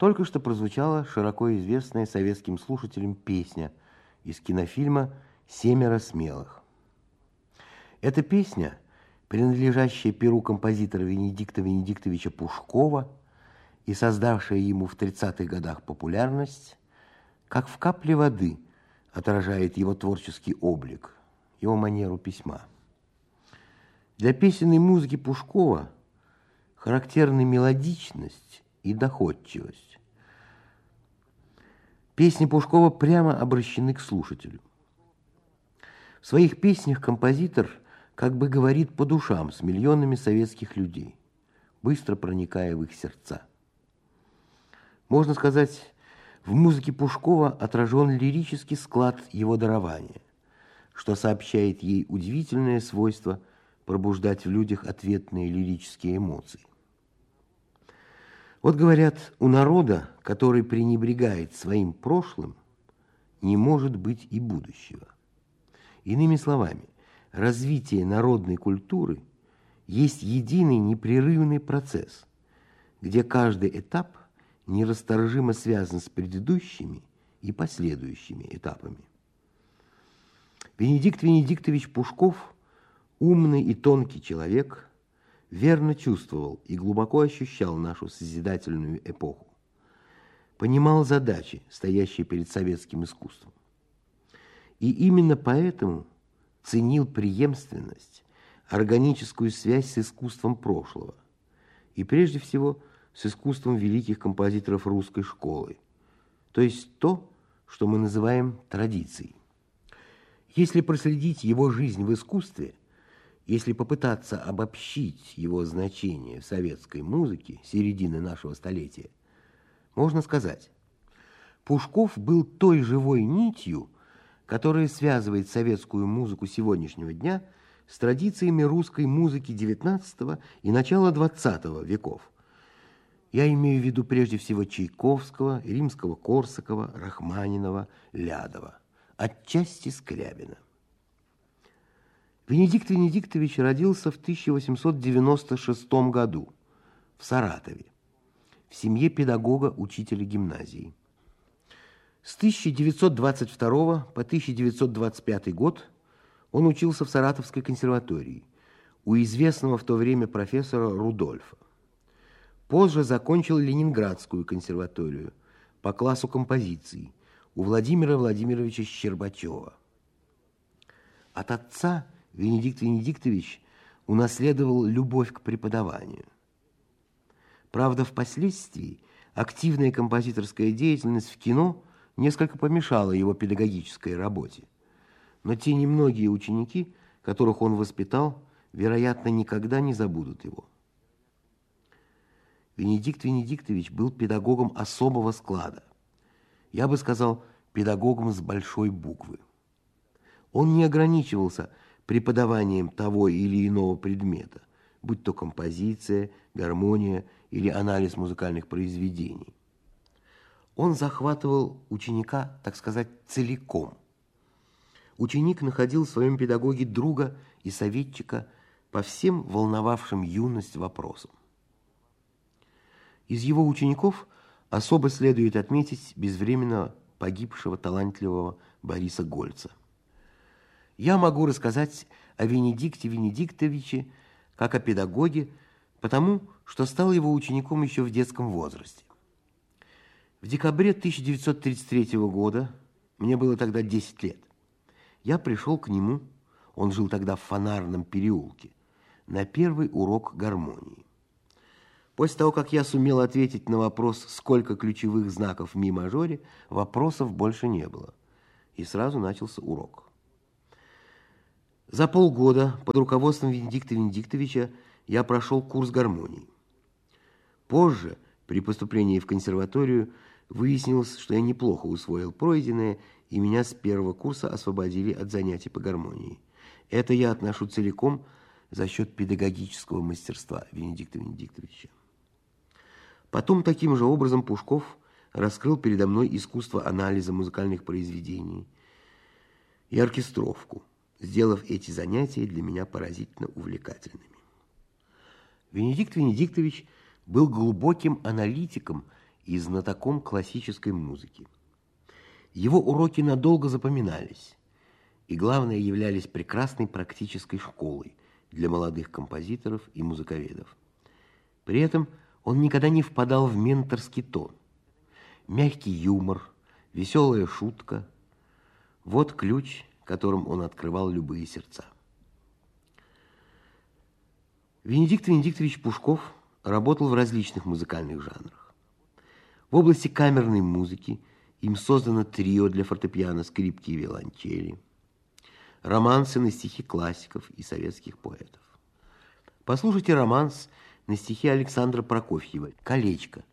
Только что прозвучала широко известная советским слушателям песня из кинофильма «Семеро смелых». Эта песня, принадлежащая перу композитора Венедикта Венедиктовича Пушкова и создавшая ему в 30-х годах популярность, как в капле воды отражает его творческий облик, его манеру письма. Для песенной музыки Пушкова характерны мелодичность и доходчивость. Песни Пушкова прямо обращены к слушателю. В своих песнях композитор как бы говорит по душам с миллионами советских людей, быстро проникая в их сердца. Можно сказать, в музыке Пушкова отражен лирический склад его дарования, что сообщает ей удивительное свойство пробуждать в людях ответные лирические эмоции. Вот говорят, у народа, который пренебрегает своим прошлым, не может быть и будущего. Иными словами, развитие народной культуры есть единый непрерывный процесс, где каждый этап нерасторжимо связан с предыдущими и последующими этапами. Венедикт Венедиктович Пушков, умный и тонкий человек, верно чувствовал и глубоко ощущал нашу созидательную эпоху, понимал задачи, стоящие перед советским искусством. И именно поэтому ценил преемственность, органическую связь с искусством прошлого и прежде всего с искусством великих композиторов русской школы, то есть то, что мы называем традицией. Если проследить его жизнь в искусстве, если попытаться обобщить его значение в советской музыке середины нашего столетия, можно сказать, Пушков был той живой нитью, которая связывает советскую музыку сегодняшнего дня с традициями русской музыки XIX и начала XX веков. Я имею в виду прежде всего Чайковского, Римского-Корсакова, Рахманинова, Лядова, отчасти Скрябина. Венедикт Венедиктович родился в 1896 году в Саратове, в семье педагога-учителя гимназии. С 1922 по 1925 год он учился в Саратовской консерватории у известного в то время профессора Рудольфа. Позже закончил Ленинградскую консерваторию по классу композиции у Владимира Владимировича Щербачева. От отца Венедикт Венедиктович унаследовал любовь к преподаванию. Правда, впоследствии активная композиторская деятельность в кино несколько помешала его педагогической работе. Но те немногие ученики, которых он воспитал, вероятно, никогда не забудут его. Венедикт Венедиктович был педагогом особого склада. Я бы сказал, педагогом с большой буквы. Он не ограничивался преподаванием того или иного предмета, будь то композиция, гармония или анализ музыкальных произведений. Он захватывал ученика, так сказать, целиком. Ученик находил в своем педагоге друга и советчика по всем волновавшим юность вопросам. Из его учеников особо следует отметить безвременно погибшего талантливого Бориса Гольца. Я могу рассказать о Венедикте Венедиктовиче как о педагоге, потому что стал его учеником еще в детском возрасте. В декабре 1933 года, мне было тогда 10 лет, я пришел к нему, он жил тогда в Фонарном переулке, на первый урок гармонии. После того, как я сумел ответить на вопрос, сколько ключевых знаков в ми-мажоре, вопросов больше не было. И сразу начался урок. За полгода под руководством Венедикта Венедиктовича я прошел курс гармонии. Позже, при поступлении в консерваторию, выяснилось, что я неплохо усвоил пройденное, и меня с первого курса освободили от занятий по гармонии. Это я отношу целиком за счет педагогического мастерства Венедикта Венедиктовича. Потом таким же образом Пушков раскрыл передо мной искусство анализа музыкальных произведений и оркестровку, сделав эти занятия для меня поразительно увлекательными. Венедикт Венедиктович был глубоким аналитиком и знатоком классической музыки. Его уроки надолго запоминались, и, главное, являлись прекрасной практической школой для молодых композиторов и музыковедов. При этом он никогда не впадал в менторский тон. Мягкий юмор, веселая шутка – вот ключ, которым он открывал любые сердца. Венедикт Венедиктович Пушков работал в различных музыкальных жанрах. В области камерной музыки им создано трио для фортепиано, скрипки и виолончели, романсы на стихи классиков и советских поэтов. Послушайте романс на стихи Александра Прокофьева «Колечко»,